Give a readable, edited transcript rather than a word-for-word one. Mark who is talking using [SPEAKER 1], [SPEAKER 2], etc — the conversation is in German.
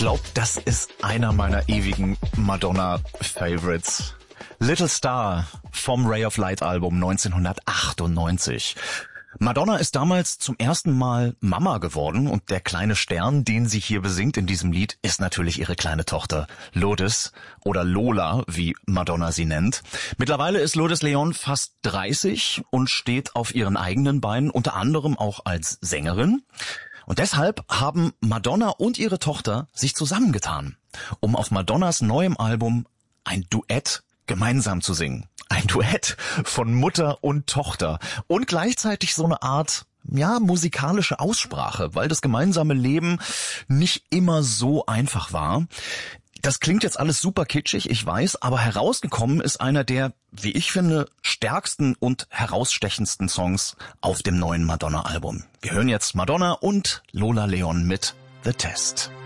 [SPEAKER 1] glaube, das ist einer meiner ewigen Madonna-Favorites. Little Star vom Ray of Light Album 1998. Madonna ist damals zum ersten Mal Mama geworden und der kleine Stern, den sie hier besingt in diesem Lied, ist natürlich ihre kleine Tochter Lourdes oder Lola, wie Madonna sie nennt. Mittlerweile ist Lourdes Leon fast 30 und steht auf ihren eigenen Beinen, unter anderem auch als Sängerin. Und deshalb haben Madonna und ihre Tochter sich zusammengetan, um auf Madonnas neuem Album ein Duett gemeinsam zu singen. Ein Duett von Mutter und Tochter und gleichzeitig so eine Art, musikalische Aussprache, weil das gemeinsame Leben nicht immer so einfach war. Das klingt jetzt alles super kitschig, ich weiß, aber herausgekommen ist einer der, wie ich finde, stärksten und herausstechendsten Songs auf dem neuen Madonna-Album. Wir hören jetzt Madonna und Lola Leon mit The Test.